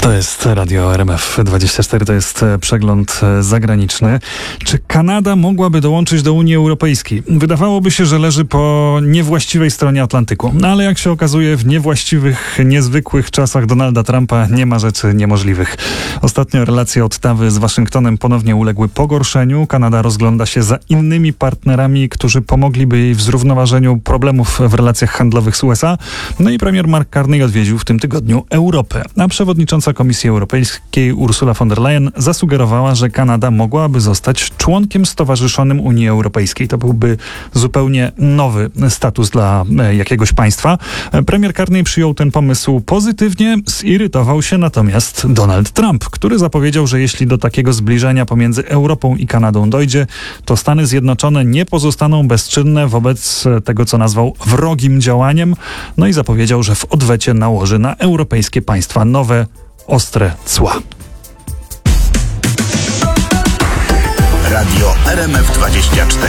To jest Radio RMF24, to jest przegląd zagraniczny. Czy Kanada mogłaby dołączyć do Unii Europejskiej? Wydawałoby się, że leży po niewłaściwej stronie Atlantyku. No ale jak się okazuje, w niewłaściwych, niezwykłych czasach Donalda Trumpa nie ma rzeczy niemożliwych. Ostatnio relacje Ottawy z Waszyngtonem ponownie uległy pogorszeniu. Kanada rozgląda się za innymi partnerami, którzy pomogliby jej w zrównoważeniu problemów w relacjach handlowych z USA. No i premier Mark Carney odwiedził w tym tygodniu Europę. A przewodnicząca Komisji Europejskiej Ursula von der Leyen zasugerowała, że Kanada mogłaby zostać członkiem stowarzyszonym Unii Europejskiej. To byłby zupełnie nowy status dla jakiegoś państwa. Premier Carney przyjął ten pomysł pozytywnie, zirytował się natomiast Donald Trump, który zapowiedział, że jeśli do takiego zbliżenia pomiędzy Europą i Kanadą dojdzie, to Stany Zjednoczone nie pozostaną bezczynne wobec tego, co nazwał wrogim działaniem. No i zapowiedział, że w odwecie nałoży na europejskie państwa nowe, ostre cła. Radio RMF24.